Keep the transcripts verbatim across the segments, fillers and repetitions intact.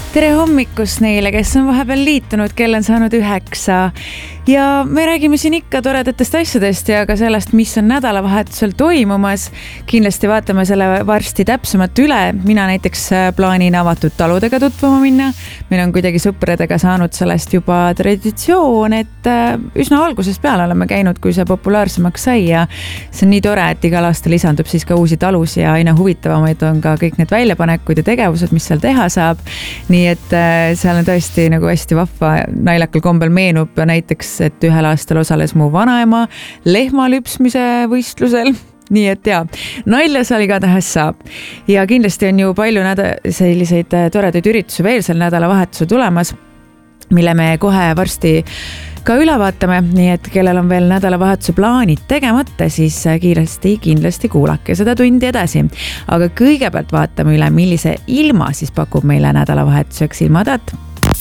Tere hommikust neile, kes on vahepeal liitunud, kell on saanud üheksa ja me räägime siin ikka toredatest asjadest ja ka sellest, mis on nädalavahetusel toimumas. Kindlasti vaatame selle varsti täpsemalt üle. Mina näiteks plaanin avatud taludega tutvuma minna. Meil on kuidagi sõpradega saanud sellest juba traditsioon, et üsna algusest peale oleme käinud, kui see populaarsemaks sai ja see on nii tore, et igal aastal lisandub siis ka uusi talus ja aina huvitavamaid on ka kõik need väljapanekud ja tegevused, mis seal teha saab. Nii et seal on tõesti nagu hästi vahva, naljakal kombel meenub näiteks, et ühel aastal osales mu vanaema lehmalüpsmise võistlusel. Nii et jaa, nalja seal igatahes saab. Ja kindlasti on ju palju näda- selliseid toredaid üritusi veel seal nädalavahetuse tulemas, mille me kohe varsti ka üle vaatame, nii et kellel on veel nädalavahetuse plaanid tegemata, siis kiiresti kindlasti kuulake seda tundi edasi. Aga kõigepealt vaatame üle, millise ilma siis pakub meile nädalavahetuseks ilmadat.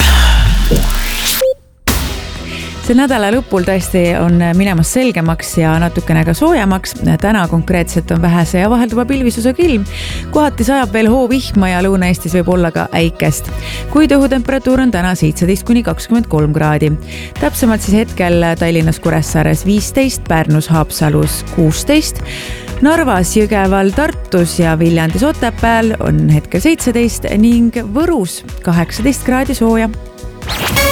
See nädala lõpul tõesti on minemas selgemaks ja natukene ka soojemaks. Täna konkreetselt on vähese ja vahelduva pilvisusega ilm. Kohati sajab veel hoovihma ja Lõuna-Eestis võib olla ka äikest. Kuid õhutemperatuur on täna seitseteist kuni kakskümmend kolm kraadi. Täpsemalt siis hetkel Tallinnas Kuressaares viisteist, Pärnus Haapsalus kuusteist, Narvas, Jõgeval, Tartus ja Viljandis Otepääl on hetkel seitseteist ning Võrus kaheksateist kraadi sooja.